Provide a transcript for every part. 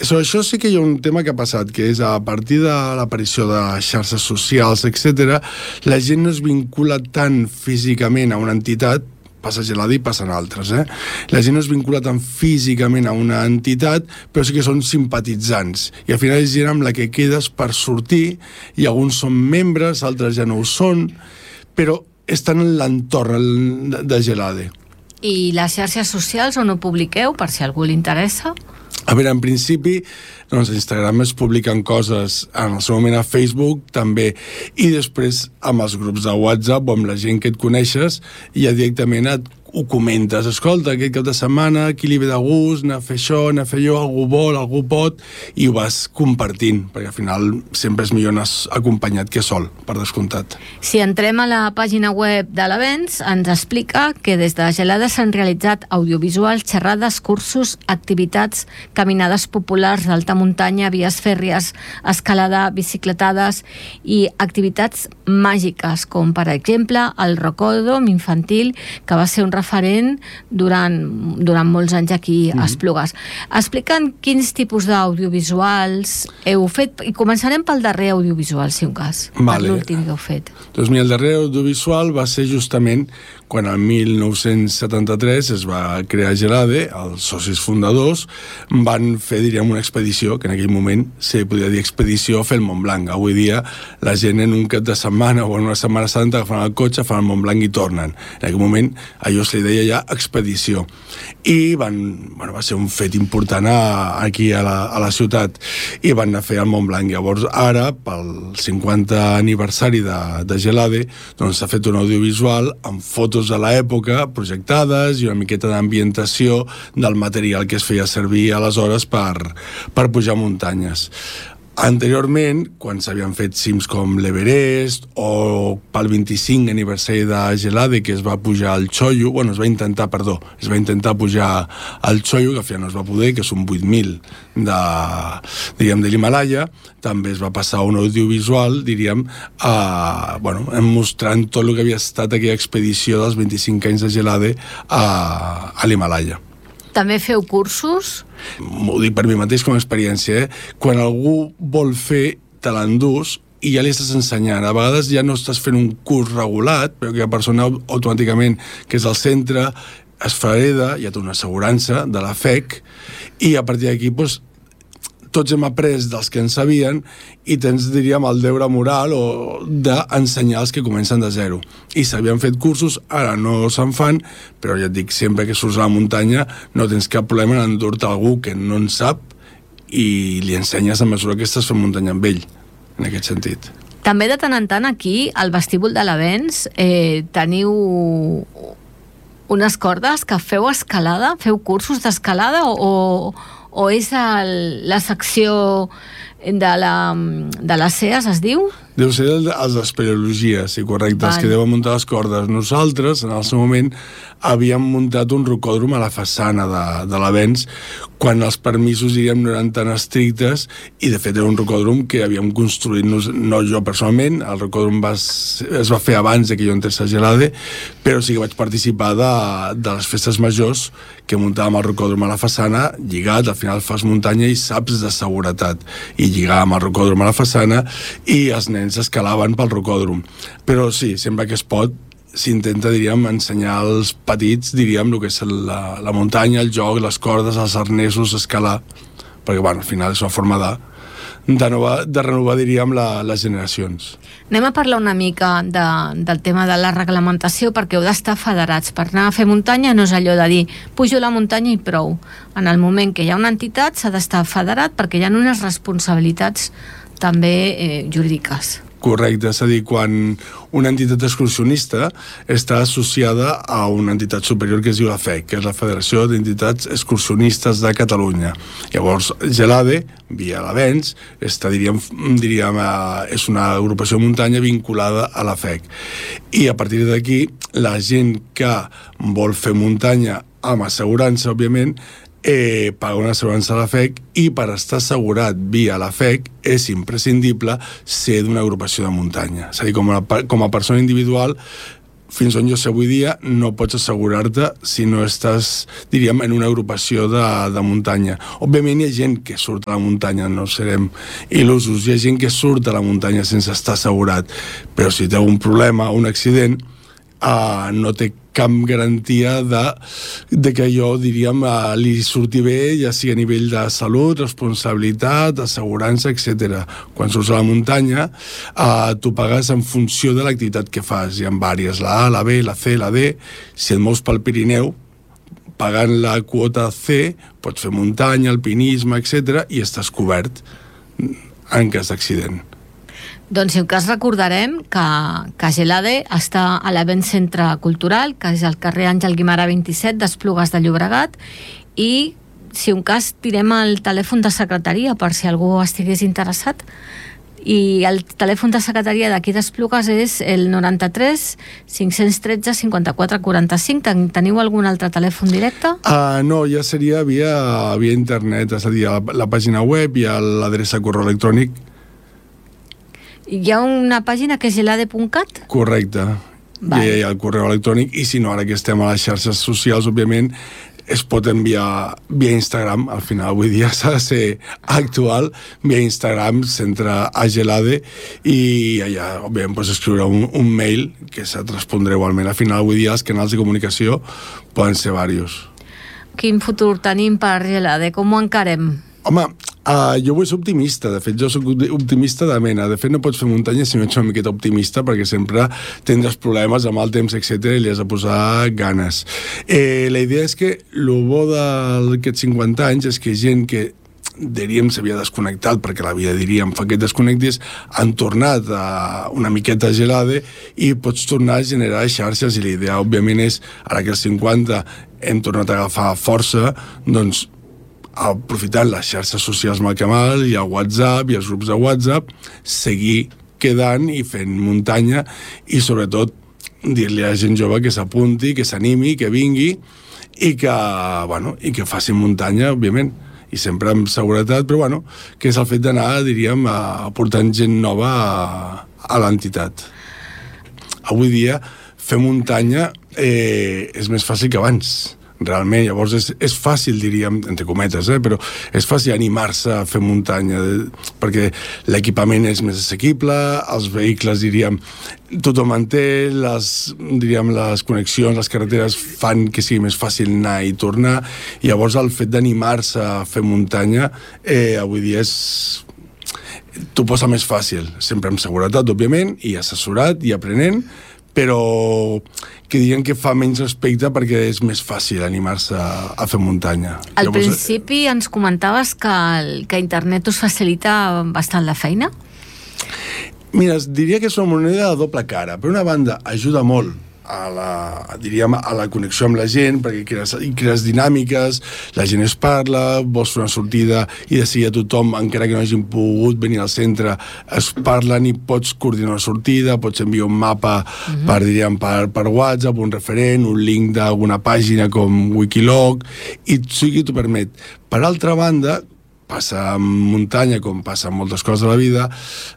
sobre això sí que hi ha un tema que ha passat, que és a partir de l'aparició de xarxes socials, etc., la gent no es vincula tant físicament a una entitat, passa a Gelada i passen altres, La gent no es vincula tant físicament a una entitat, però sí que són simpatitzants. I al final és gent amb la que quedes per sortir, i alguns són membres, altres ja no ho són, però estan en l'entorn de Gelada. I les xarxes socials on ho publiqueu, per si a algú li interessa? A veure, en principi, doncs a Instagram es publiquen coses, en el seu moment a Facebook també, i després amb els grups de WhatsApp o amb la gent que et coneixes, ja directament ho comentes. Escolta, aquest cap de setmana, qui li ve de gust, anar a fer això, anar a fer allò, algú vol, algú pot, i ho vas compartint, perquè al final sempre és millor anar acompanyat que sol, per descomptat. Si entrem a la pàgina web de l'Avenç, ens explica que des de Gelada s'han realitzat audiovisuals, xerrades, cursos, activitats, caminades populars d'alta muntanya, vies fèrries, escalada, bicicletades i activitats màgiques, com per exemple el rocòdrom infantil, que va ser un referent durant molts anys aquí a Esplugues. Explica'ns quins tipus d'audiovisuals heu fet, i començarem pel darrer audiovisual, si un cas, per l'últim que heu fet. Doncs mira, el darrer audiovisual va ser justament quan el 1973 es va crear Gelada, els socis fundadors van fer, diríem, una expedició, que en aquell moment se podia dir expedició a fer el Montblanc. Avui dia la gent en un cap de setmana o en una setmana santa agafen el cotxe, fan el Montblanc i tornen. En aquell moment allò se li deia ja expedició. I va ser un fet important aquí a la ciutat, i van anar a fer el Montblanc. Llavors ara, pel 50 aniversari de Gelada, doncs s'ha fet un audiovisual amb fotos de l'època projectades i una miqueta d'ambientació del material que es feia servir aleshores per pujar muntanyes. Anteriorment, quan s'havien fet cims com l'Everest o pel 25 aniversari de Gelada, que es va pujar al Choyu, es va intentar pujar al Choyu, que al final no es va poder, que són 8.000 de l'Himalaya. També es va passar un audiovisual, mostrant tot el que havia estat aquella expedició dels 25 anys de Gelada a l'Himalaya. També feu cursos? M'ho dic per mi mateix com a experiència, Quan algú vol fer, te l'endús i ja li estàs ensenyant. A vegades ja no estàs fent un curs regulat, però que la persona automàticament, que és al centre, es freda, ja té una assegurança de la FEC, i a partir d'aquí, tots hem après dels que en sabien i tens, diríem, el deure moral d'ensenyar els que comencen de zero. I s'havien fet cursos, ara no se'n fan, però ja et dic, sempre que surts a la muntanya no tens cap problema en endur-te algú que no en sap i li ensenyes a mesura que estàs fent muntanya amb ell, en aquest sentit. També de tant en tant aquí, al vestíbul de l'Avenç, teniu unes cordes que feu escalada, feu cursos d'escalada o és la secció de les CEAs, es diu? Deu ser els d'espeleologia, sí, correcte, els que deuen muntar les cordes. Nosaltres, en el seu moment, havíem muntat un rocòdrom a la façana de l'Avenç, quan els permisos, diríem, no eren tan estrictes, i de fet era un rocòdrom que havíem construït, no jo personalment, el rocòdrom es va fer abans que jo entrés a Gelada, però sí que vaig participar de les festes majors que muntàvem el rocòdrom a la façana, lligat, al final fas muntanya i saps de seguretat, i lligàvem el rocòdrom a la façana i els nens escalaven pel rocòdrom. Però sí, sempre que es pot, s'intenta, diríem, ensenyar als petits, diríem, el que és la muntanya, el joc, les cordes, els arnesos, escalar, perquè, al final és una forma de renovar, diríem, les generacions. Anem a parlar una mica del tema de la reglamentació, perquè heu d'estar federats. Per anar a fer muntanya no és allò de dir pujo la muntanya i prou. En el moment que hi ha una entitat s'ha d'estar federat perquè hi ha unes responsabilitats també jurídiques. Correcte, és a dir, quan una entitat excursionista està associada a una entitat superior que es diu la FEC, que és la Federació d'Entitats Excursionistes de Catalunya. Llavors, Gelada, via l'Avenç, és una agrupació de muntanya vinculada a la FEC. I a partir d'aquí, la gent que vol fer muntanya amb assegurança, òbviament, paga una assegurança a la FEC, i per estar assegurat via la FEC és imprescindible ser d'una agrupació de muntanya. És a dir, com a persona individual fins on jo sé avui dia, no pots assegurar-te si no estàs, diríem, en una agrupació de muntanya. Òbviament hi ha gent que surt a la muntanya, no serem il·lusos, hi ha gent que surt a la muntanya sense estar assegurat, però si té un problema, un accident, no té cap garantia de que allò, diríem, li surti bé, ja sigui a nivell de salut, responsabilitat, assegurança, etc. Quan surts a la muntanya, tu pagues en funció de l'activitat que fas. Hi ha diverses, la A, la B, la C, la D. Si et mous pel Pirineu, pagant la quota C, pots fer muntanya, alpinisme, etc. i estàs cobert en cas d'accident. Doncs si en cas recordarem que Gelade està a l'Event Centre Cultural, que és al carrer Àngel Guimarà 27 d'Esplugues de Llobregat, i si en cas tirem el telèfon de secretaria per si algú estigués interessat, i el telèfon de secretaria d'aquí d'Esplugues és el 93 513 54 45. Teniu algun altre telèfon directe? No, ja seria via internet, és a dir, la pàgina web i l'adreça correu electrònic. Hi ha una pàgina que és gelade.cat? Correcte. Vale. Hi ha el correu electrònic, i si no, ara que estem a les xarxes socials, òbviament, es pot enviar via Instagram. Al final, avui dia s'ha de ser actual. Via Instagram, centre a Gelade, i allà, òbviament, pots escriure un mail que se't respondrà igualment. Al final, avui dia, els canals de comunicació poden ser diversos. Quin futur tenim per Gelade? Com ho encarem? Home, jo vull ser optimista. De fet, jo soc optimista de mena. De fet, no pots fer muntanya si no ets una miqueta optimista, perquè sempre tindràs problemes amb el temps, etc., i li has de posar ganes. La idea és que el bo d'aquests 50 anys és que gent que diríem s'havia desconnectat, perquè la vida, diríem, fa que et desconnectis, han tornat una miqueta a Gelade i pots tornar a generar xarxes, i la idea, òbviament, és, ara que els 50 hem tornat a agafar força, doncs aprofitant les xarxes socials amb el Kamal, i el WhatsApp i els grups de WhatsApp, seguir quedant i fent muntanya, i sobretot dir-li a la gent jove que s'apunti, que s'animi, que vingui, i que faci muntanya, òbviament, i sempre amb seguretat, però que és el fet d'anar, diríem, portant gent nova a l'entitat. Avui dia fer muntanya és més fàcil que abans, realment. Llavors és fàcil, diríem, entre cometes, però és fàcil animar-se a fer muntanya, perquè l'equipament és més assequible, els vehicles, diríem, tothom en té, les connexions, les carreteres fan que sigui més fàcil anar i tornar, i llavors el fet d'animar-se a fer muntanya avui dia t'ho posa més fàcil, sempre amb seguretat, òbviament, i assessorat i aprenent, però que diuen que fa menys respecte perquè és més fàcil animar-se a fer muntanya. Al principi ens comentaves que internet us facilita bastant la feina? Mira, diria que és una moneda de doble cara. Per una banda, ajuda molt a la connexió amb la gent, perquè crees dinàmiques, la gent es parla, vols fer una sortida i de seguida tothom, encara que no hagin pogut venir al centre, es parlen i pots coordinar una sortida, pots enviar un mapa per WhatsApp, un referent, un link d'alguna pàgina com Wikiloc, i t'ho permet. Per altra banda, passa en muntanya, com passa en moltes coses de la vida,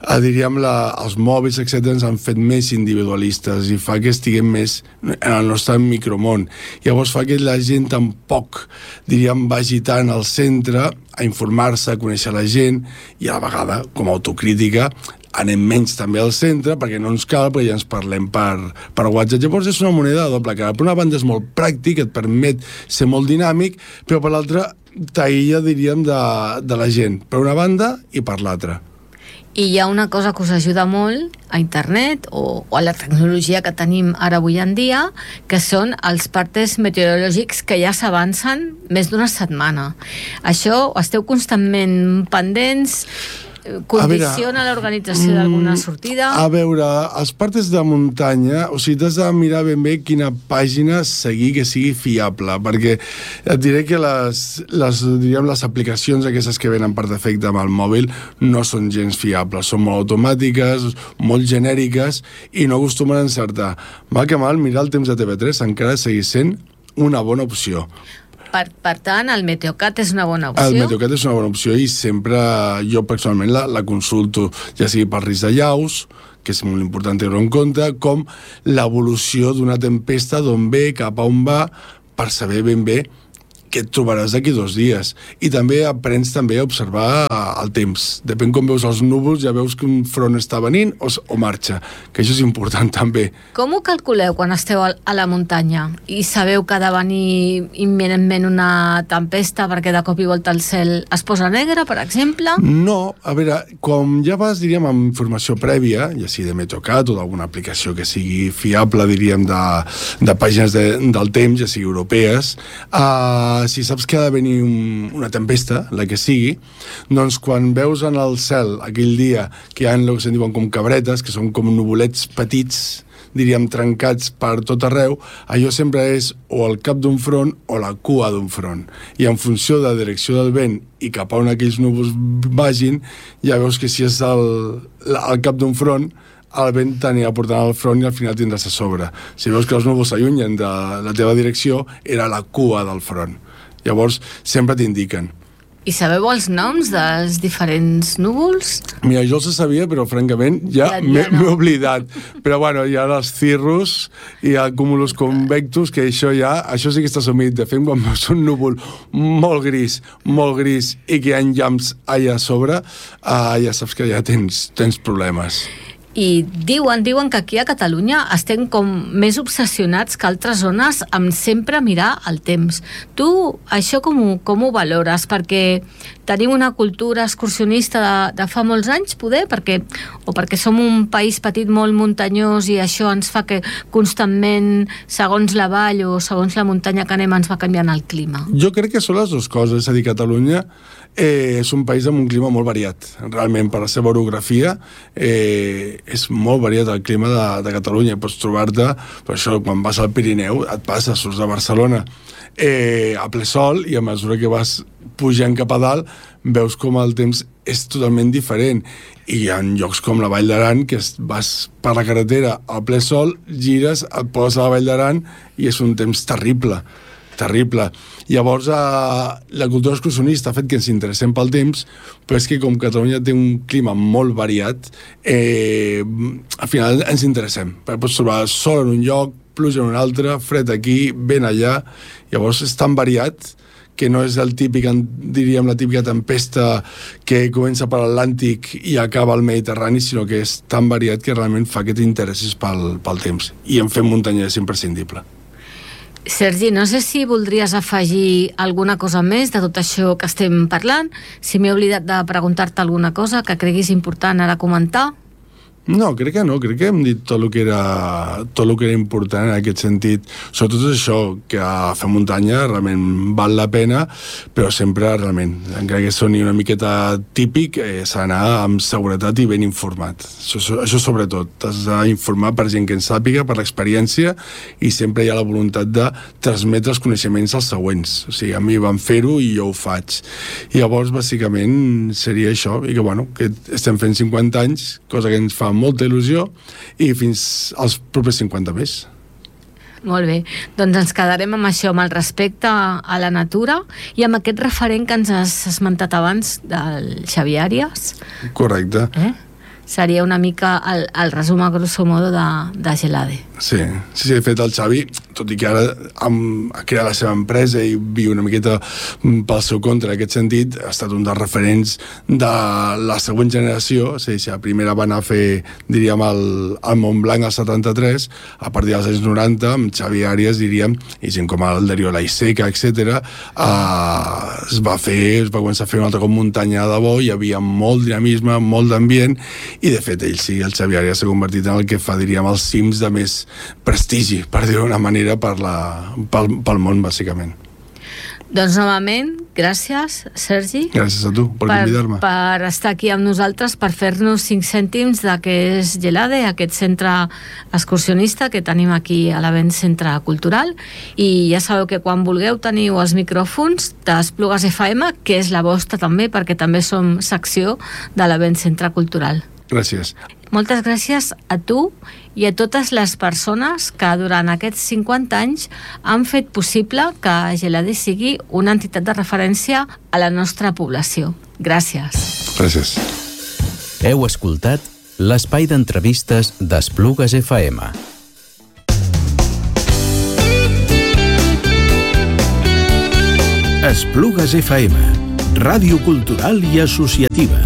els mòbils, etc., ens han fet més individualistes i fa que estiguem més en el nostre micromón. Llavors fa que la gent tampoc, vagi tant al centre a informar-se, a conèixer la gent, i a la vegada, com a autocrítica, anem menys també al centre perquè no ens cal, perquè ja ens parlem per WhatsApp. Llavors és una moneda de doble cara. Per una banda és molt pràctic, et permet ser molt dinàmic, però per l'altra t'aïlla, diríem, de la gent, per una banda i per l'altra. I hi ha una cosa que us ajuda molt a internet o a la tecnologia que tenim ara avui en dia, que són els partes meteorològics que ja s'avancen més d'una setmana. Això, esteu constantment pendents? Condiciona l'organització d'alguna sortida? A veure, els partes de muntanya, o sigui, t'has de mirar ben bé quina pàgina seguir que sigui fiable, perquè et diré que les aplicacions aquestes que venen per defecte amb el mòbil no són gens fiables, són molt automàtiques, molt genèriques i no acostumen a encertar. Mal que mal, mirar el temps de TV3 encara segueix sent una bona opció. Per tant, el Meteocat és una bona opció? El Meteocat és una bona opció i sempre jo personalment la consulto, ja sigui per risc de llaus, que és molt important tenir-ho en compte, com l'evolució d'una tempesta, d'on ve, cap a on va, per saber ben bé què et trobaràs d'aquí 2 dies. I també aprens també a observar el temps. Depèn com veus els núvols, ja veus que un front està venint o marxa, que això és important també. Com ho calculeu quan esteu a la muntanya i sabeu que ha de venir imminentment una tempesta perquè de cop i volta el cel es posa negre, per exemple? No, a veure, com ja vas, diríem, amb informació prèvia, ja sigui de Meteocat o d'alguna aplicació que sigui fiable, diríem, de pàgines del temps, ja sigui europees, si saps que ha de venir una tempesta, la que sigui, doncs quan veus en el cel aquell dia que hi ha el que se'n diuen com cabretes, que són com nuvolets petits, diríem trencats per tot arreu, allò sempre és o el cap d'un front o la cua d'un front. I en funció de la direcció del vent i cap a on aquells núvols vagin, ja veus que si és el cap d'un front, el vent t'anirà portant al front i al final tindràs a sobre. Si veus que els núvols s'allunyen de la teva direcció, era la cua del front. Llavors, sempre t'indiquen. I sabeu els noms dels diferents núvols? Mira, jo els sabia, però francament ja m'he oblidat. Però bueno, hi ha els cirrus i el cumulus convectus, que això sí que està assumit. De fet, quan veus un núvol molt gris i que hi ha llamps allà a sobre, ja saps que ja tens problemes. I diuen que aquí a Catalunya estem com més obsessionats que altres zones amb sempre mirar el temps. Tu això com ho valores? Perquè tenim una cultura excursionista de fa molts anys, poder? Perquè som un país petit molt muntanyós i això ens fa que constantment, segons la vall o segons la muntanya que anem, ens va canviant el clima. Jo crec que són les dues coses. És a dir, Catalunya és un país amb un clima molt variat. Realment, per la seva orografia, és molt variat el clima de Catalunya. Pots trobar-te, per això, quan vas al Pirineu, surts de Barcelona a ple sol, i a mesura que vas pujant cap a dalt, veus com el temps és totalment diferent. I hi ha llocs com la Vall d'Aran, que vas per la carretera a ple sol, gires, et poses a la Vall d'Aran i és un temps terrible. Llavors, la cultura excursionista ha fet que ens interessem pel temps, però és que com Catalunya té un clima molt variat, al final ens interessem. Pots trobar sol en un lloc, pluja en un altre, fred aquí, vent allà. Llavors és tan variat que no és la típica tempesta que comença per l'Atlàntic i acaba al Mediterrani, sinó que és tan variat que realment fa que t'interessis pel temps. I en fem muntanya és imprescindible. Sergi, no sé si voldries afegir alguna cosa més de tot això que estem parlant, si m'he oblidat de preguntar-te alguna cosa que creguis important ara comentar. No, crec que no, crec que hem dit tot el que era important en aquest sentit. Sobretot això, que fer muntanya realment val la pena, però sempre realment, encara que soni una miqueta típic, s'ha d'anar amb seguretat i ben informat. Això sobretot, t'has d'informar per gent que en sàpiga, per l'experiència, i sempre hi ha la voluntat de transmetre els coneixements als següents. O sigui, a mi van fer-ho i jo ho faig. I llavors, bàsicament, seria això, i que estem fent 50 anys, cosa que ens fa molta il·lusió, i fins als propers 50 més. Molt bé, doncs ens quedarem amb això, amb el respecte a la natura i amb aquest referent que ens has esmentat abans del Xavi Àrias. Correcte. Seria una mica el resum a grosso modo de Gelade. Sí, de fet el Xavi, tot i que ara ha creat la seva empresa i viu una miqueta pel seu contra en aquest sentit, ha estat un dels referents de la següent generació. O sigui, si la primera va anar a fer, diríem, el Montblanc al 73, a partir dels anys 90, amb Xavi Àrias, diríem, i gent com el Darío Laiseca, etc., es va començar a fer un altre cop muntanya de debò, hi havia molt dinamisme, molt d'ambient, i de fet ell sí, el Xavi Àrias s'ha convertit en el que fa, diríem, els cims de més prestigi, per dir-ho d'una manera, pel món, bàsicament. Doncs novament, gràcies, Sergi. Gràcies a tu per convidar-me. Per estar aquí amb nosaltres, per fer-nos 5 cèntims de què és Gelade, aquest centre excursionista que tenim aquí a l'Avenç Centre Cultural. I ja sabeu que quan vulgueu teniu els micròfons d'Esplugues FM, que és la vostra també, perquè també som secció de l'Avenç Centre Cultural. Gràcies. Moltes gràcies a tu i a totes les persones que durant aquests 50 anys han fet possible que Gelade sigui una entitat de referència a la nostra població. Gràcies. Gràcies. Heu escoltat l'espai d'entrevistes d'Esplugues FM. Esplugues FM, ràdio cultural i associativa.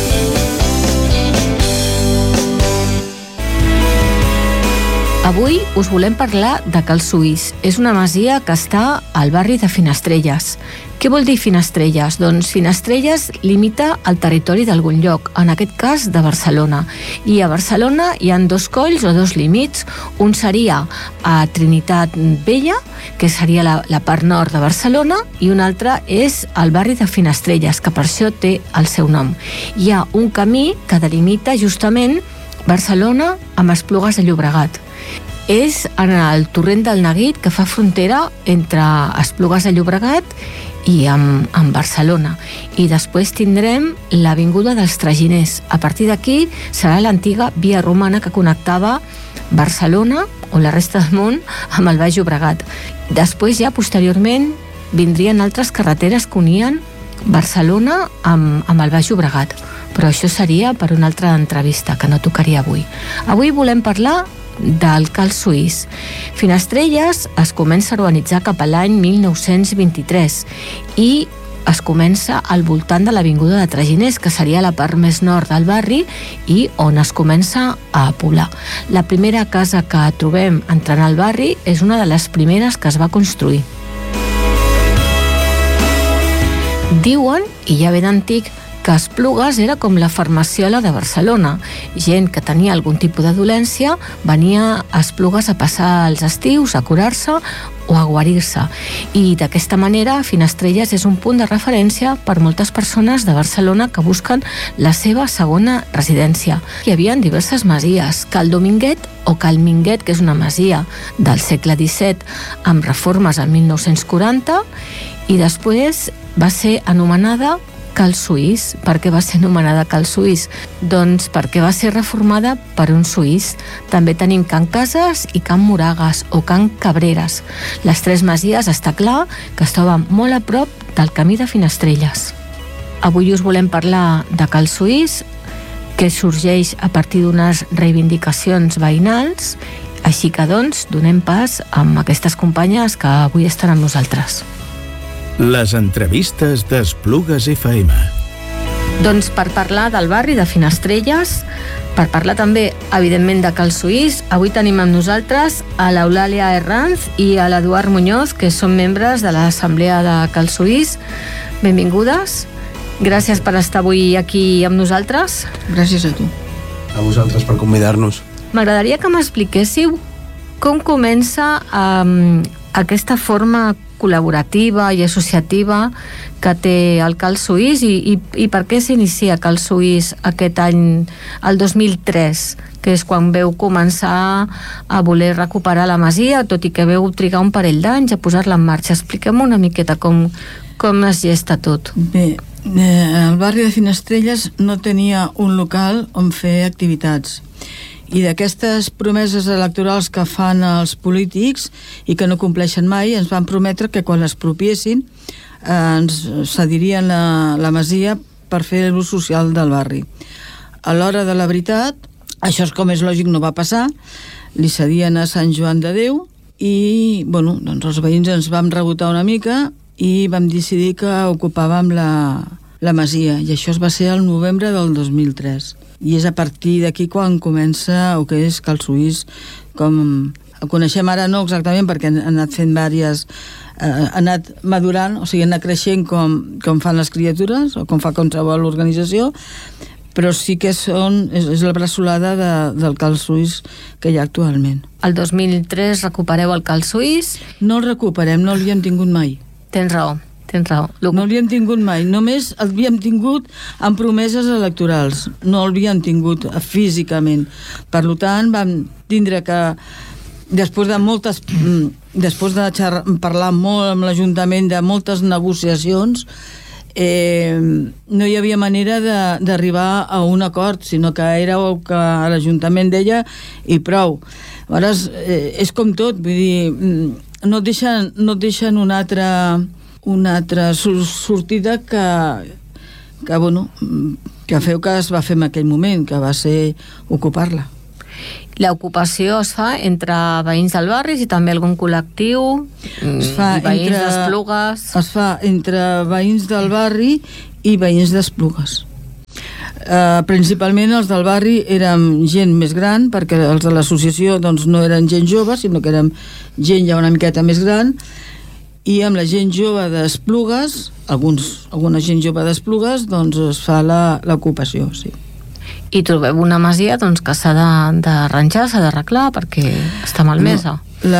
Avui us volem parlar de Cal Suís. És una masia que està al barri de Finestrelles. Què vol dir Finestrelles? Doncs Finestrelles limita el territori d'algun lloc, en aquest cas de Barcelona. I a Barcelona hi ha dos colls o dos límits. Un seria a Trinitat Vella, que seria la part nord de Barcelona, i un altre és el barri de Finestrelles, que per això té el seu nom. Hi ha un camí que delimita justament Barcelona amb Esplugues de Llobregat. És en el torrent del Neguit, que fa frontera entre Esplugues de Llobregat i amb Barcelona. I després tindrem l'avinguda dels Traginers. A partir d'aquí serà l'antiga via romana que connectava Barcelona o la resta del món amb el Baix Llobregat. Després ja posteriorment vindrien altres carreteres que unien Barcelona amb el Baix Llobregat. Però això seria per una altra entrevista que no tocaria avui. Avui volem parlar del Cal Suís. Finestrelles es comença a urbanitzar cap a l'any 1923 i es comença al voltant de l'avinguda de Traginers, que seria la part més nord del barri i on es comença a poblar. La primera casa que trobem entrant al barri és una de les primeres que es va construir. Diuen, i ja ve d'antic, que Esplugues era com la farmaciola de Barcelona. Gent que tenia algun tipus de dolència venia a Esplugues a passar els estius, a curar-se o a guarir-se. I d'aquesta manera Finestrelles és un punt de referència per moltes persones de Barcelona que busquen la seva segona residència. Hi havia diverses masies, Cal Dominguet o Cal Minguet, que és una masia del segle XVII amb reformes en 1940, i després va ser anomenada Cal Suís. Per què va ser anomenada Cal Suís? Doncs perquè va ser reformada per un suís. També tenim Can Cases i Can Moragas o Can Cabreres. Les tres masies està clar que es troben molt a prop del camí de Finestrelles. Avui us volem parlar de Cal Suís, que sorgeix a partir d'unes reivindicacions veïnals. Així que, doncs, donem pas amb aquestes companyes que avui estan amb nosaltres. Les entrevistes d'Esplugues FM. Doncs per parlar del barri de Finestrelles, per parlar també, evidentment, de Cal Suís, avui tenim amb nosaltres a l'Eulàlia Herranz i a l'Eduard Muñoz, que són membres de l'Assemblea de Cal Suís. Benvingudes. Gràcies per estar avui aquí amb nosaltres. Gràcies a tu. A vosaltres per convidar-nos. M'agradaria que m'expliquéssiu com comença aquesta forma col·laborativa i associativa que té el Cal Suís i per què s'inicia Cal Suís aquest any, el 2003, que és quan veu començar a voler recuperar la masia, tot i que veu trigar un parell d'anys a posar-la en marxa. Expliquem una miqueta com es gesta tot. Bé, el barri de Finestrelles no tenia un local on fer activitats. I d'aquestes promeses electorals que fan els polítics i que no compleixen mai, ens van prometre que quan l'expropiessin ens cedirien la masia per fer l'ús social del barri. A l'hora de la veritat, això com és lògic no va passar, li cedien a Sant Joan de Déu i bueno, doncs els veïns ens vam rebotar una mica i vam decidir que ocupàvem la masia, i això es va ser el novembre del 2003. I és a partir d'aquí quan comença el que és Cal Suís, com el coneixem ara, no exactament perquè han anat fent diverses, ha anat madurant, o sigui, ha anat creixent com fan les criatures o com fa qualsevol organització, però sí que és la bressolada del Cal Suís que hi ha actualment. El 2003 recupereu el Cal Suís? No el recuperem, no l'havíem tingut mai. Tens raó. No l'havíem tingut mai, només l'havíem tingut en promeses electorals, no l'havíem tingut físicament. Per tant, vam tindre que, després de parlar molt amb l'Ajuntament de moltes negociacions, no hi havia manera d'arribar a un acord, sinó que era el que l'Ajuntament deia i prou. Llavors, és com tot, vull dir, no et deixen una altra sortida que que feu que es va fer en aquell moment, que va ser ocupar-la. L'ocupació es fa entre veïns del barri i també algun col·lectiu i veïns d'Esplugues. Es fa entre veïns del barri i veïns d'Esplugues. Principalment els del barri érem gent més gran, perquè els de l'associació doncs, no eren gent jove, sinó que érem gent ja una miqueta més gran, i amb la gent jove d'Esplugues, alguna gent jove d'Esplugues, doncs es fa l'ocupació, sí. I trobeu una masia doncs, que s'ha d'arranjar, s'ha d'arreglar perquè està malmesa.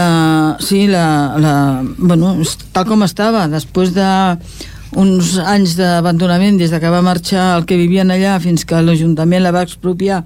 Tal com estava, després d'uns anys d'abandonament, des que va marxar el que vivien allà fins que l'Ajuntament la va expropiar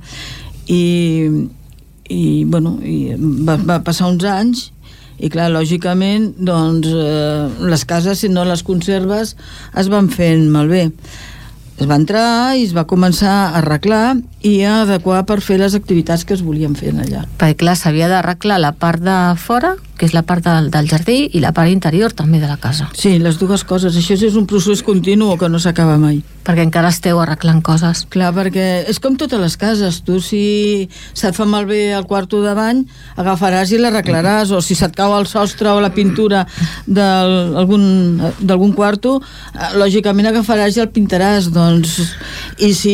i va passar uns anys i clar, lògicament doncs, les cases, si no les conserves, es van fent malbé. Es va entrar i es va començar a arreglar i a adequar per fer les activitats que es volien fer allà. Perquè clar, s'havia d'arreglar la part de fora, que és la part del jardí, i la part interior també de la casa. Sí, les dues coses. Això és un procés continu que no s'acaba mai. Perquè encara esteu arreglant coses. Clar, perquè és com totes les cases. Tu, si se't fa malbé el quarto de bany, agafaràs i l'arreglaràs, o si se't cau el sostre o la pintura d'algun quarto, lògicament agafaràs i el pintaràs, doncs. I si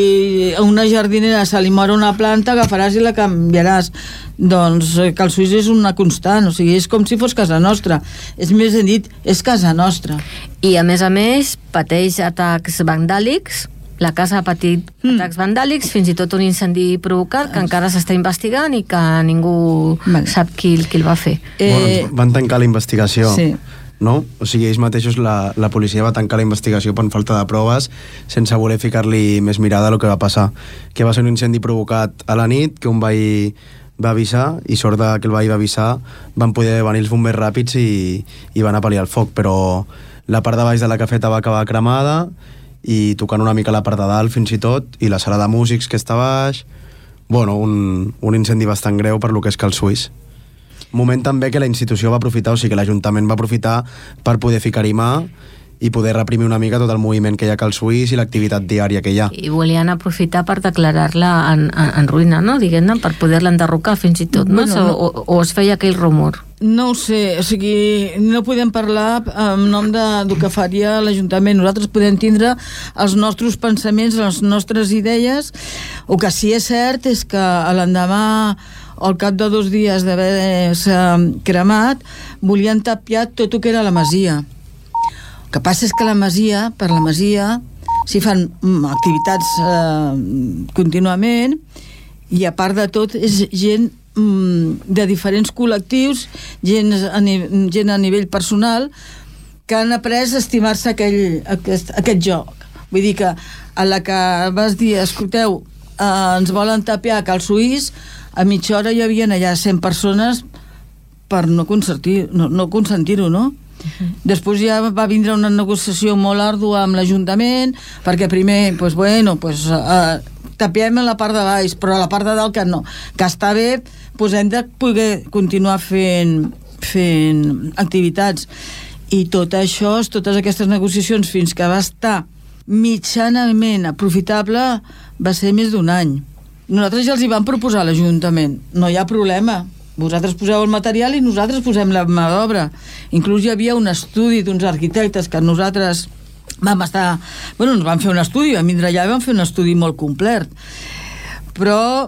a una jardinera se li mor una planta, agafaràs i la canviaràs. Doncs Cal Suís és una constant, o sigui, és com si fos casa nostra. És més ben dit, és casa nostra. I a més, pateix atacs vandàlics. La casa ha patit atacs vandàlics, fins i tot un incendi provocat que encara s'està investigant i que ningú sap qui el va fer. Van tancar la investigació. Sí. No? O sigui, ells mateixos, la policia va tancar la investigació per falta de proves, sense voler ficar-li més mirada a lo que va passar. Que va ser un incendi provocat a la nit, que un veí va avisar, i sort que el veí va avisar, van poder venir els bombers ràpids i van apal·liar el foc, però la part de baix de la cafeta va acabar cremada i tocant una mica la part de dalt fins i tot, i la sala de músics que està baix. Bueno, un incendi bastant greu per lo que és Cal Suís. Moment també que la institució va aprofitar, o sigui que l'Ajuntament va aprofitar per poder ficar-hi mà i poder reprimir una mica tot el moviment que hi ha a Cal Suís i l'activitat diària que hi ha. I volien aprofitar per declarar-la en ruïna, no? Diguem-ne, per poder-la enderrocar fins i tot, no? O es feia aquell rumor? No ho sé, o sigui, no podem parlar en nom del que faria l'Ajuntament. Nosaltres podem tindre els nostres pensaments, les nostres idees. El que sí és cert és que l'endemà, al cap de 2 dies d'haver-se cremat, volien tapiar tot el que era la masia. El que passa és que per la masia s'hi fan activitats contínuament, i a part de tot és gent de diferents col·lectius, gent a nivell personal, que han après a estimar-se aquest joc. Vull dir que a la que vas dir, escolteu, ens volen tapiar a Cal Suís, a mitja hora hi havia allà 100 persones per no consentir-ho, no? Després ja va vindre una negociació molt àrdua amb l'Ajuntament, perquè primer, tapiem a la part de baix, però a la part de dalt que no, que està bé, hem de poder continuar fent activitats. I tot això, totes aquestes negociacions, fins que va estar mitjanament aprofitable, va ser més d'1 any. Nosaltres ja els hi vam proposar a l'Ajuntament, no hi ha problema, vosaltres poseu el material i nosaltres posem la mà d'obra. Inclús hi havia un estudi d'uns arquitectes que nosaltres vam estar... ens van fer un estudi, vam vindre allà i vam fer un estudi molt complet. Però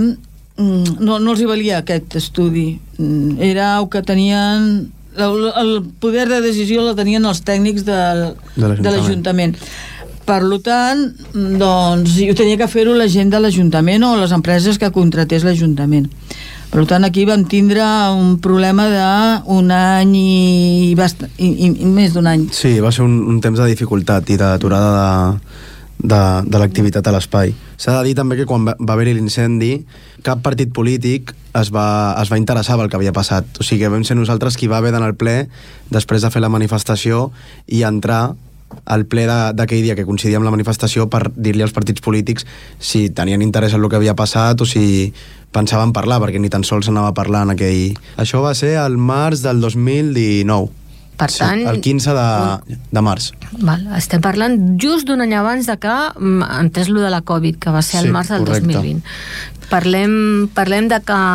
no els hi valia aquest estudi. Era el que tenien... El poder de decisió la tenien els tècnics de l'Ajuntament. Per tant, doncs, ho tenia que fer-ho la gent de l'Ajuntament o les empreses que contratés l'Ajuntament. Per tant, aquí vam tindre un problema d'1 any i més d'1 any. Sí, va ser un temps de dificultat i d'aturada de l'activitat a l'espai. S'ha de dir també que quan va haver-hi l'incendi, cap partit polític es va interessar pel que havia passat. O sigui, vam ser nosaltres qui va haver d'anar al ple després de fer la manifestació i entrar al ple d'aquell dia que coincidia amb la manifestació per dir-li als partits polítics si tenien interès en el que havia passat o si pensaven parlar, perquè ni tan sols anava a parlar en aquell... Això va ser al març del 2019. Per tant, el 15 de març. Val, estem parlant just d'un any abans de que entrés lo de la Covid, que va ser el març del 2020. Parlem de que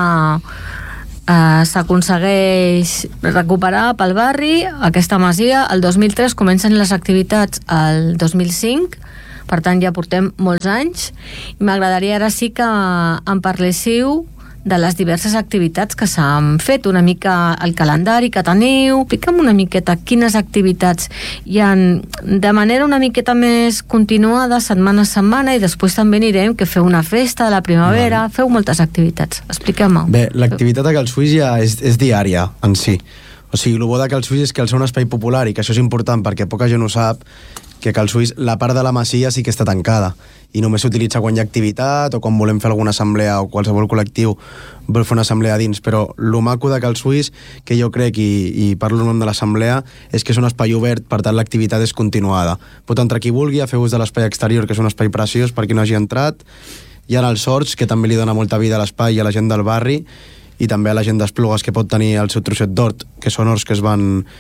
s'aconsegueix recuperar pel barri aquesta masia. El 2003 comencen les activitats el 2005, per tant ja portem molts anys, i m'agradaria ara sí que em parléssiu de les diverses activitats que s'han fet, una mica el calendari que teniu. Explica'm una miqueta quines activitats hi ha de manera una miqueta més continuada, setmana a setmana, i després també anirem, que feu una festa de la primavera, feu moltes activitats. Expliqueu-me. Bé, l'activitat a Cal Suís ja és diària en si. O sigui, el bo de Cal Suís és que al ser un espai popular, i que això és important perquè poca gent ho sap, que Cal Suís, la part de la masia sí que està tancada i només s'utilitza quan hi ha activitat o quan volem fer alguna assemblea o qualsevol col·lectiu vol fer una assemblea dins, però lo maco de Cal Suís, que jo crec, i parlo en nom de l'assemblea, és que és un espai obert, per tant l'activitat és continuada. Pot entrar qui vulgui a fer ús de l'espai exterior, que és un espai preciós per qui no hagi entrat. Hi ha els horts, que també li dona molta vida a l'espai i a la gent del barri, i també a la gent d'Esplugues, que pot tenir el seu trosset d'hort, que són horts que es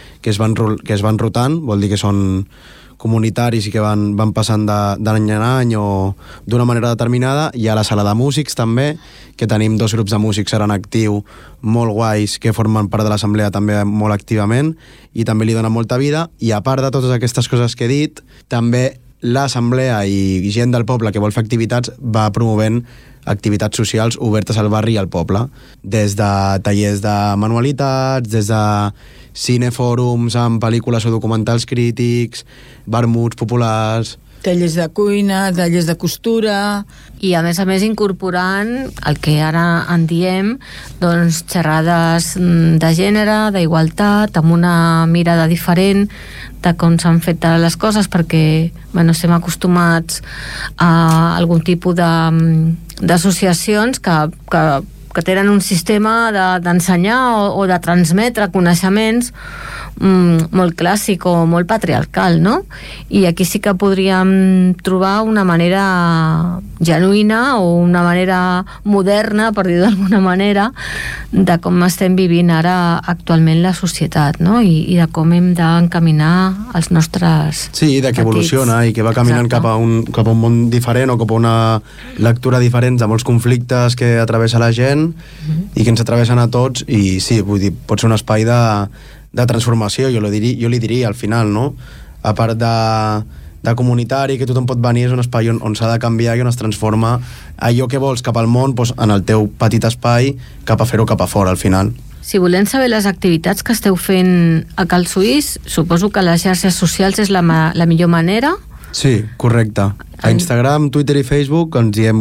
van rotant, vol dir que són comunitaris i que van passant d'any en any o d'una manera determinada. Hi ha la sala de músics també, que tenim 2 grups de músics ara en actiu molt guais, que formen part de l'assemblea també molt activament i també li donen molta vida. I a part de totes aquestes coses que he dit, també l'assemblea i gent del poble que vol fer activitats va promovent activitats socials obertes al barri i al poble, des de tallers de manualitats, des de cinefòrums amb pel·lícules o documentals crítics, vermuts populars, tallers de cuina, tallers de costura, i a més incorporant el que ara en diem, doncs, xerrades de gènere, d'igualtat, amb una mirada diferent de com s'han fet les coses, perquè estem acostumats a algun tipus d'associacions que tenen un sistema d'ensenyar o de transmetre coneixements molt clàssic o molt patriarcal, no? I aquí sí que podríem trobar una manera genuïna o una manera moderna, per dir d'alguna manera, de com estem vivint ara actualment la societat, no? I de com hem d'encaminar els nostres sí, de que evoluciona i que va caminant cap a un món diferent o cap a una lectura diferent de molts conflictes que atravessa la gent i que ens atravessen a tots. I sí, vull dir, pot ser un espai de transformació, jo li diria al final, no? A part de comunitari, que tothom pot venir, és un espai on s'ha de canviar i on es transforma allò que vols cap al món, doncs, en el teu petit espai, cap a fer-ho cap a fora al final. Si volem saber les activitats que esteu fent a Cal Suís, suposo que les xarxes socials és la millor manera. Sí, correcte. A Instagram, Twitter i Facebook ens diem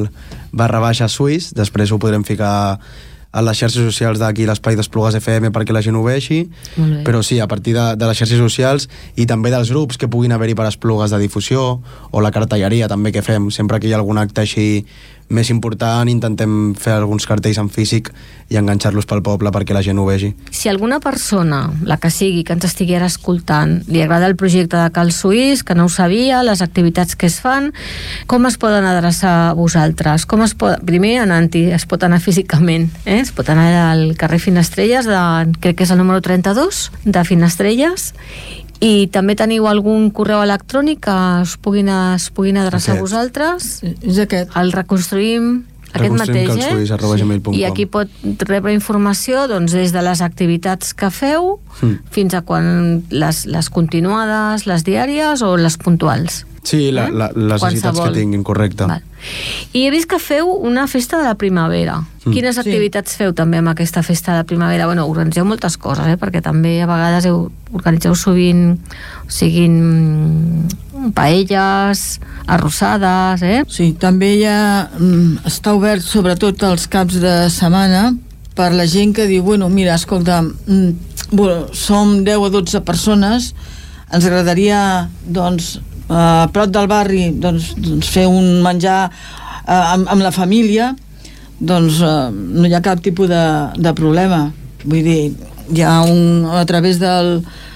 cal_Suís, després ho podrem ficar a les xarxes socials d'aquí, l'Espai d'Esplugues FM, perquè la gent ho vegi, però sí, a partir de les xarxes socials i també dels grups que puguin haver-hi per Esplugues de difusió, o la cartelleria també que fem, sempre que hi ha algun acte així més important, intentem fer alguns cartells en físic i enganxar-los pel poble perquè la gent ho vegi. Si alguna persona, la que sigui, que ens estigui ara escoltant, li agrada el projecte de Cal Suís, que no ho sabia, les activitats que es fan, com es poden adreçar a vosaltres? Primer, anant-hi, es pot anar físicament, es pot anar al carrer Finestrelles, crec que és el número 32, de Finestrelles, i també teniu algun correu electrònic que es puguin adreçar a vosaltres? És aquest. El reconstruïm aquest mateix, i aquí pot rebre informació doncs, des de les activitats que feu fins a quan les continuades, les diàries o les puntuals. Sí, les necessitats que tinguin, correcte. Val. I he vist que feu una festa de la primavera. Quines activitats feu també amb aquesta festa de la primavera? Bueno, organitzeu moltes coses, perquè també a vegades organitzeu sovint, siguin paelles, arrossades, Sí, també està obert sobretot els caps de setmana per la gent que diu, mira, escolta, som 10 o 12 persones, ens agradaria, doncs, a prop del barri, doncs fer un menjar amb la família, doncs no hi ha cap tipus de problema. Vull dir, hi ha a través del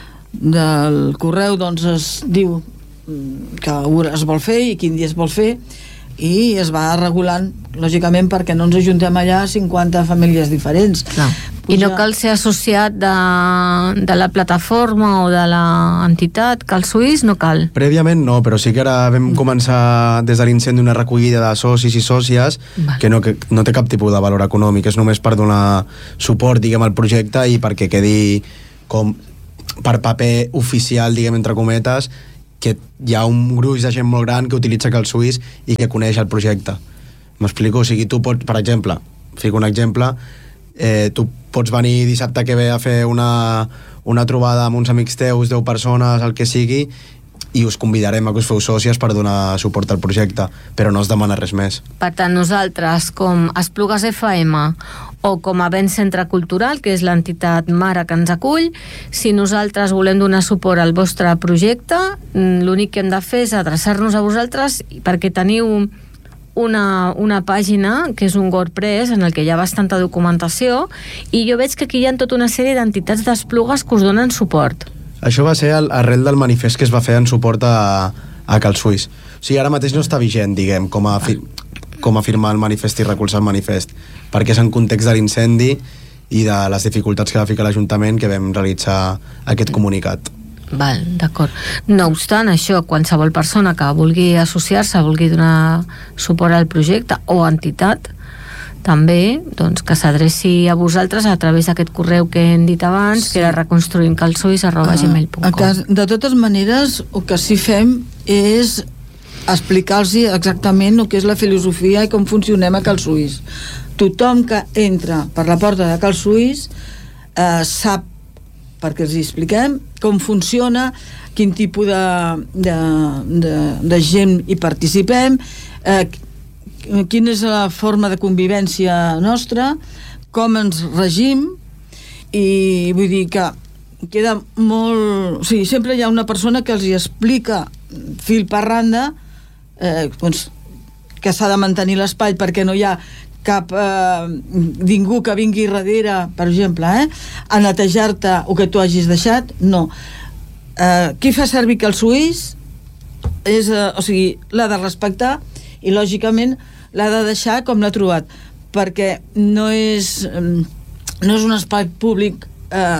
correu, doncs es diu que hora es vol fer i quin dia es vol fer, i es va regulant, lògicament, perquè no ens ajuntem allà 50 famílies diferents. I no cal ser associat de la plataforma o de l'entitat Cal Suís, no cal? Prèviament no, però sí que ara vam començar des de l'incendi una recollida de socis i sòcies que no té cap tipus de valor econòmic, és només per donar suport, diguem, al projecte i perquè quedi com per paper oficial, diguem, entre cometes, que hi ha un gruix de gent molt gran que utilitza Cal Suís i que coneix el projecte. M'explico? O sigui, tu pots, per exemple, fico un exemple, tu pots venir dissabte que ve a fer una trobada amb uns amics teus, 10 persones, el que sigui, i us convidarem a que us feu sòcies per donar suport al projecte, però no es demana res més. Per tant, nosaltres, com Esplugues FM o com a Vent Centre Cultural, que és l'entitat mare que ens acull, si nosaltres volem donar suport al vostre projecte, l'únic que hem de fer és adreçar-nos a vosaltres perquè teniu una pàgina que és un WordPress en el que hi ha bastanta documentació i jo veig que aquí hi ha tota una sèrie d'entitats d'Esplugues que us donen suport. Això va ser arrel del manifest que es va fer en suport a Cal Suís. O sigui, ara mateix no està vigent, diguem, com a firmar el manifest i recolzar el manifest, perquè és en context de l'incendi i de les dificultats que va ficar l'Ajuntament que vam realitzar aquest comunicat. Val, d'acord. No obstant això, qualsevol persona que vulgui associar-se, vulgui donar suport al projecte o entitat, també doncs, que s'adreci a vosaltres a través d'aquest correu que hem dit abans, que era reconstruïmcalsuís@gmail.com. De totes maneres, el que sí fem és explicar-los exactament el que és la filosofia i com funcionem a Cal Suís. Tothom que entra per la porta de Cal Suís sap, perquè els expliquem com funciona, quin tipus de gent hi participem, quina és la forma de convivència nostra, com ens regim, i vull dir que queda molt... O sigui, sempre hi ha una persona que els hi explica fil per randa doncs, que s'ha de mantenir l'espai perquè no hi ha cap ningú que vingui darrere, per exemple, a netejar-te o que tu hagis deixat. No. Qui fa servir Cal Suís o sigui, l'ha de respectar i lògicament l'ha de deixar com l'ha trobat, perquè no és un espai públic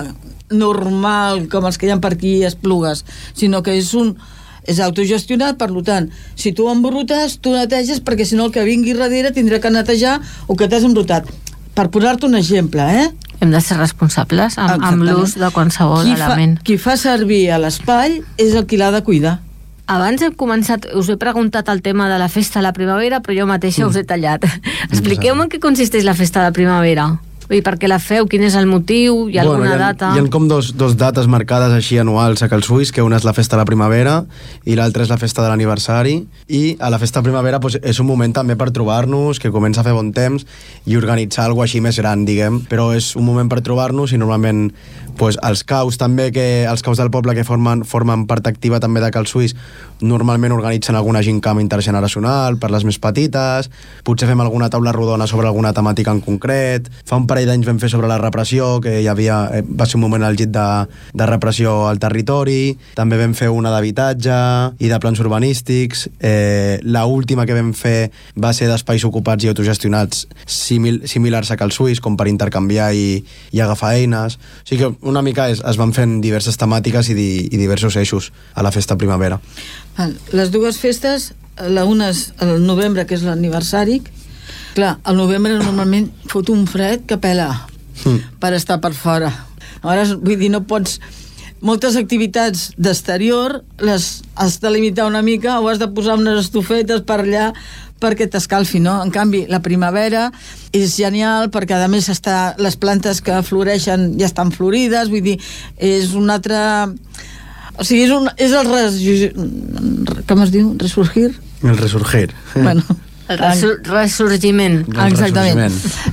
normal com els que hi ha per aquí a Esplugues, sinó que és autogestionat. Per tant, si tu embrutes, tu neteges, perquè si no el que vingui darrere tindrà que netejar o que t'has embrutat. Per posar-te un exemple, Hem de ser responsables amb l'ús de qualsevol element. Qui fa servir a l'espai és el qui l'ha de cuidar. Abans hem començat, us he preguntat el tema de la festa de la primavera, però jo mateixa us he tallat. Expliqueu-me en què consisteix la festa de la primavera. I per què la feu? Quin és el motiu? Hi ha alguna data? Hi ha com dos dates marcades així anuals a Cal Suís, que una és la festa de la primavera i l'altra és la festa de l'aniversari, i a la festa de primavera és un moment també per trobar-nos, que comença a fer bon temps i organitzar alguna cosa així més gran, diguem, però és un moment per trobar-nos i normalment els caus també, els caus del poble que formen part activa també de Cal Suís, normalment organitzen alguna gincama intergeneracional per les més petites, potser fem alguna taula rodona sobre alguna temàtica en concret. Fa un parell d'anys vam fer sobre la repressió, que va ser un moment al llit de repressió al territori. També vam fer una d'habitatge i de plans urbanístics. L'última que vam fer va ser d'espais ocupats i autogestionats similars a Cal Suís, com per intercanviar i agafar eines. O sigui que una mica es van fent diverses temàtiques i diversos eixos a la festa primavera. Les dues festes, una és el novembre, que és l'aniversari. Clar, al novembre normalment fot un fred que pela per estar per fora. Aleshores, vull dir, no pots... Moltes activitats d'exterior has de limitar una mica o has de posar unes estufetes per allà perquè t'escalfi, no? En canvi, la primavera és genial perquè, a més, les plantes que floreixen ja estan florides, vull dir, és un altre... O sigui, és el com es diu? Resurgir? El resurgir. Bueno... El ressorgiment. Exactament.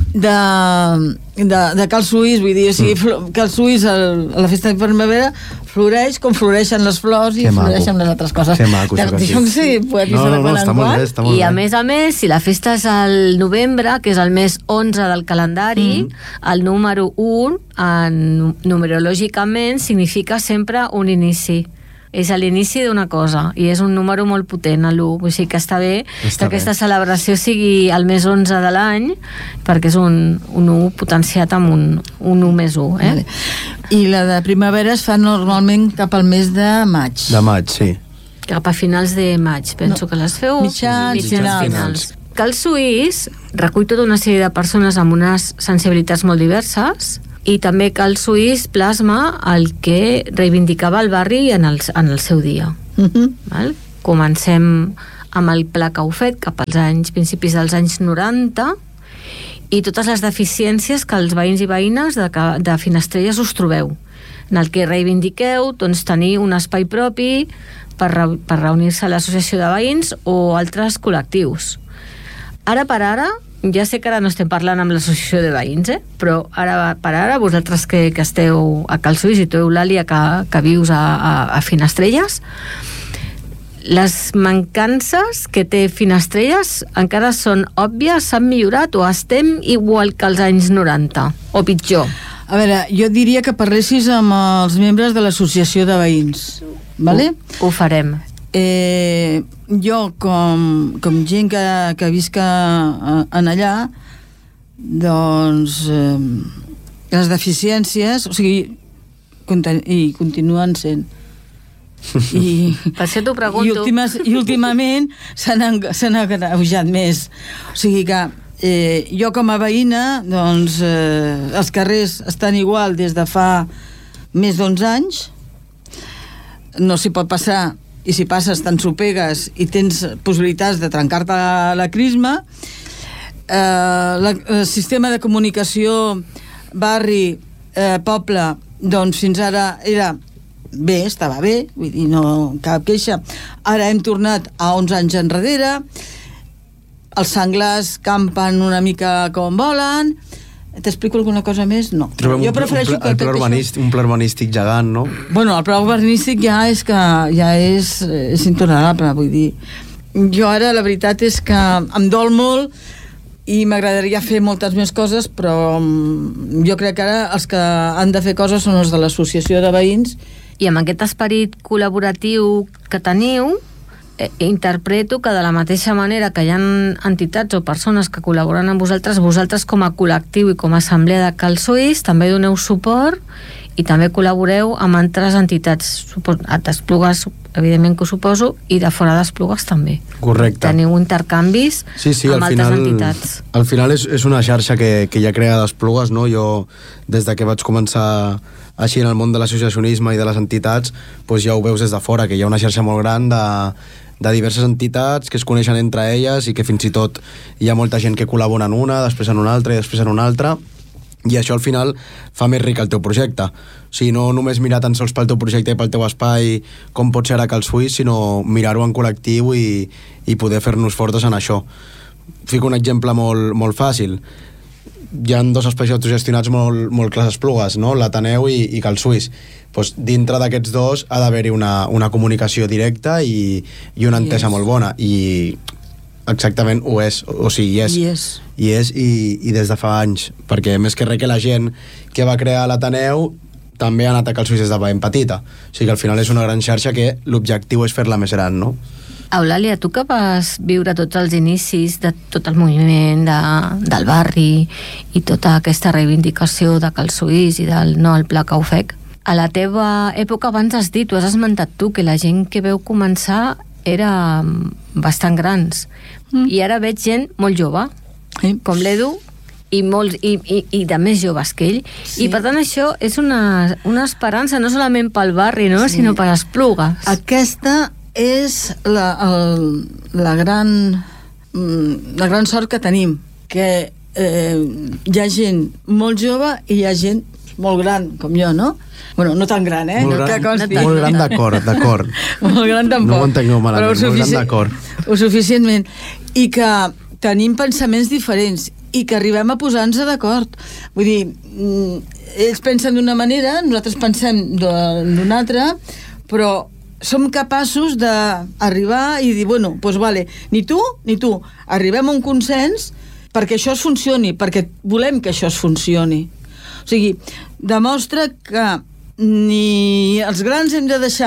De Cal Suís, vull dir, o sigui, Cal Suís a la festa de primavera floreix com floreixen les flors i floreixen les altres coses. Que maco, això que sí. No, està molt bé, està molt bé. I a més, si la festa és al novembre, que és el mes 11 del calendari, el número 1, numerològicament, significa sempre un inici. és a l'inici d'una cosa, i és un número molt potent, l'1, o sigui que està bé que aquesta celebració sigui el mes 11 de l'any, perquè és un 1 potenciat amb un 1 més 1. Vale. I la de primavera es fa normalment cap al mes de maig. De maig, sí. Cap a finals de maig, penso que les feu. Mitjans finals. Cal Suís recull tota una sèrie de persones amb unes sensibilitats molt diverses, i també Cal Suís plasma el que reivindicava el barri en el seu dia. Val? Comencem amb el Pla Caufet cap als principis dels anys 90, i totes les deficiències que els veïns i veïnes de Finestrelles us trobeu, en el que reivindiqueu tenir un espai propi per reunir-se a l'associació de veïns o altres col·lectius. Ara per ara, ja sé que ara no estem parlant amb l'associació de veïns, però ara per ara, vosaltres que esteu a Cal Suís, i tu, Eulàlia, que vius a Finestrelles, les mancances que té Finestrelles encara són òbvies, s'han millorat o estem igual que als anys 90, o pitjor? A veure, jo diria que parlessis amb els membres de l'associació de veïns, vale? Ho farem. Jo, com gent que visca en allà, doncs les deficiències, o sigui, i continuen sent. Per això t'ho pregunto. I últimament s'han agreujat més. O sigui que jo com a veïna, doncs els carrers estan igual des de fa més d'11 anys, no s'hi pot passar, i si passes t'ensopegues i tens possibilitats de trencar-te la crisma. El sistema de comunicació barri, poble, doncs fins ara era bé, estava bé, vull dir, no cap queixa. Ara hem tornat a 11 anys enrere, els senglars campen una mica com volen. T'explico alguna cosa més? No. Jo prefereixo un pla urbanístic gegant, no? Bueno, el pla urbanístic ja és intolerable, vull dir. Jo ara la veritat és que em dol molt i m'agradaria fer moltes més coses, però jo crec que ara els que han de fer coses són els de l'associació de veïns. I amb aquest esperit col·laboratiu que teniu, interpreto que de la mateixa manera que hi ha entitats o persones que col·laboren amb vosaltres com a col·lectiu i com a assemblea de Cal Suís també doneu suport i també col·laboreu amb altres entitats d'Esplugues, evidentment que ho suposo, i de fora d'Esplugues també. Correcte. Teniu intercanvis amb altres entitats. Al final és una xarxa que ja crea d'Esplugues, no? Jo, des de que vaig començar així en el món de l'associacionisme i de les entitats, doncs ja ho veus des de fora, que hi ha una xarxa molt gran de diverses entitats que es coneixen entre elles i que fins i tot hi ha molta gent que col·labora en una, després en una altra i després en una altra, i això al final fa més ric el teu projecte. O sigui, no només mirar tan sols pel teu projecte i pel teu espai com pot ser a Cal Suís, sinó mirar-ho en col·lectiu i poder fer-nos fortes en això. Fico un exemple molt fàcil. Hi ha dos espais autogestionats molt clars a Esplugues, no? L'Ateneu i Cal Suís. Doncs dintre d'aquests dos ha d'haver-hi una comunicació directa i una entesa molt bona, i exactament ho és, o sigui, hi és i des de fa anys, perquè més que res que la gent que va crear l'Ateneu també ha anat a Cal Suís des de ben petita, o sigui que al final és una gran xarxa que l'objectiu és fer-la més gran, no? Eulàlia, tu que vas viure tots els inicis de tot el moviment del barri i tota aquesta reivindicació de Cal Suís i del Pla Caufec, a la teva època abans has dit, ho has esmentat tu, que la gent que veu començar era bastant grans, i ara veig gent molt jove, com l'Edu, i de més joves que ell, i per tant això és una esperança no solament pel barri, no? Sinó per Esplugues. Aquesta és la gran sort que tenim, que hi ha gent molt jove i hi ha gent molt gran, com jo, no? Bueno, no tan gran, Molt gran, d'acord. Molt gran tampoc. No ho entengueu malament, molt gran d'acord. O suficientment. I que tenim pensaments diferents i que arribem a posar-nos d'acord. Vull dir, ells pensen d'una manera, nosaltres pensem d'una altra, però som capaços d'arribar i dir, bueno, doncs vale, ni tu ni tu, arribem a un consens perquè això es funcioni, perquè volem que això es funcioni. O sigui, demostra que ni els grans hem de deixar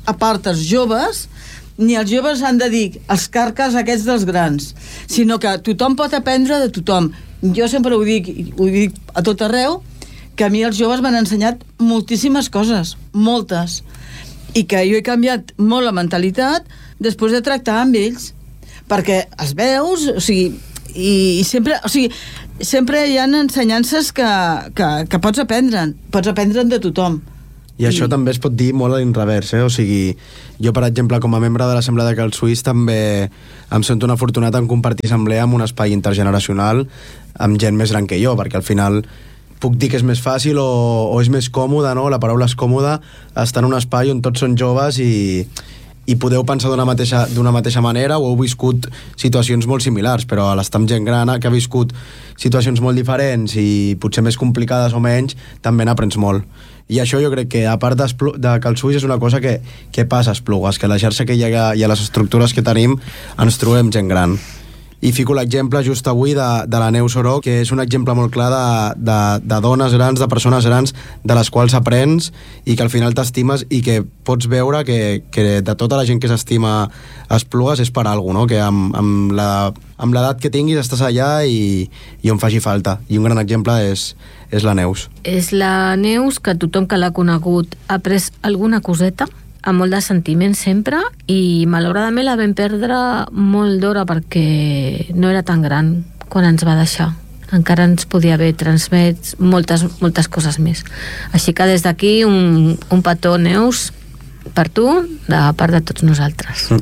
a part els joves, ni els joves han de dir els carques aquests dels grans, sinó que tothom pot aprendre de tothom. Jo sempre ho dic a tot arreu, que a mi els joves m'han ensenyat moltíssimes coses, moltes, i que jo he canviat molt la mentalitat després de tractar amb ells, perquè els veus, o sigui, i sempre, o sigui, sempre hi ha ensenyances que pots aprendre'n de tothom. I això també es pot dir molt a l'inrevers, O sigui, jo, per exemple, com a membre de l'Assemblea de Cal Suís, també em sento un afortunat en compartir assemblea amb un espai intergeneracional amb gent més gran que jo, perquè al final puc dir que és més fàcil o és més còmode, no? La paraula és còmoda, estar en un espai on tots són joves i podeu pensar d'una mateixa manera o heu viscut situacions molt similars, però a l'estar amb gent gran que ha viscut situacions molt diferents i potser més complicades o menys, també n'aprens molt. I això jo crec que, a part de Cal Suís, és una cosa que passa a Esplugues, que la xarxa que hi ha i a les estructures que tenim ens trobem gent gran. I fico l'exemple just avui de la Neus Oró, que és un exemple molt clar de dones grans, de persones grans, de les quals aprens i que al final t'estimes i que pots veure que de tota la gent que s'estima a Esplugues és per alguna cosa, no? Que amb l'edat que tinguis estàs allà i on faci falta. I un gran exemple és la Neus. És la Neus que tothom que l'ha conegut ha pres alguna coseta, amb molt de sentiment sempre, i malauradament la vam perdre molt d'hora perquè no era tan gran quan ens va deixar. Encara ens podia haver transmès moltes coses més. Així que des d'aquí un petó, Neus, per tu, de part de tots nosaltres.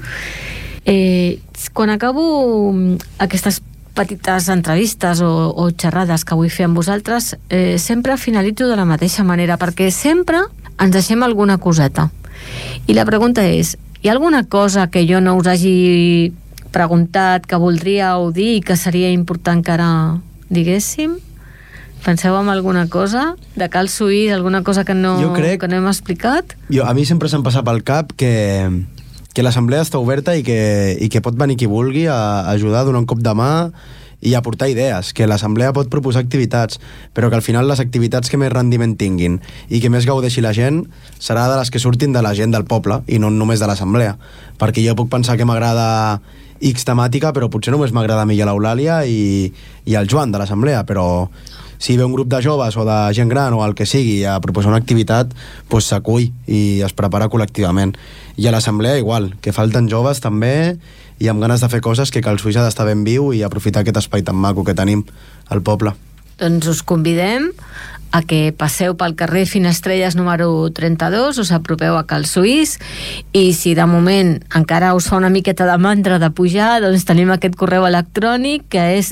Quan acabo aquestes petites entrevistes o xerrades que vull fer amb vosaltres, sempre finalitzo de la mateixa manera, perquè sempre ens deixem alguna coseta. I la pregunta és, hi ha alguna cosa que jo no us hagi preguntat, que voldríeu dir i que seria important que ara diguéssim? Penseu en alguna cosa de Cal Suís, alguna cosa que no hem explicat? A mi sempre se'm passa pel cap que l'assemblea està oberta i que pot venir qui vulgui a ajudar, donar un cop de mà i aportar idees, que l'assemblea pot proposar activitats, però que al final les activitats que més rendiment tinguin i que més gaudeixi la gent serà de les que surtin de la gent del poble i no només de l'assemblea, perquè jo puc pensar que m'agrada X temàtica, però potser només m'agrada a mi i a l'Eulàlia i al Joan de l'assemblea, però si ve un grup de joves o de gent gran o el que sigui a proposar una activitat, doncs s'acull i es prepara col·lectivament. I a l'assemblea igual, que falten joves també i amb ganes de fer coses, que Cal Suís ha d'estar ben viu i aprofitar aquest espai tan maco que tenim al poble. Doncs us convidem a que passeu pel carrer Finestrelles número 32, us apropeu a Cal Suís, i si de moment encara us fa una miqueta de mandra de pujar, doncs tenim aquest correu electrònic que és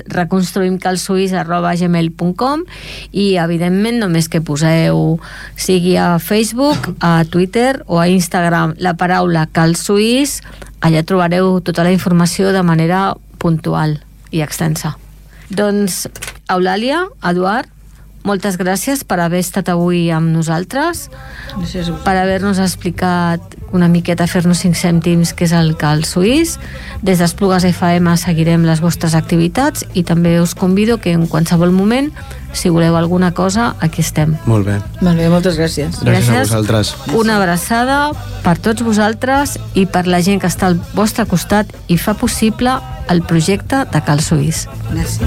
reconstruïmcalsuís@gmail.com, i evidentment només que poseu, sigui a Facebook, a Twitter o a Instagram, la paraula Cal Suís, allà trobareu tota la informació de manera puntual i extensa. Doncs, Eulàlia, Eduard, moltes gràcies per haver estat avui amb nosaltres, per haver-nos explicat una miqueta, fer-nos 5 cèntims què és el Cal Suís. Des d'Esplugues FM seguirem les vostres activitats i també us convido que en qualsevol moment, si voleu alguna cosa, aquí estem. Molt bé. Molt bé, moltes gràcies. Gràcies a vosaltres. Una abraçada per tots vosaltres i per la gent que està al vostre costat i fa possible el projecte de Cal Suís. Gràcies.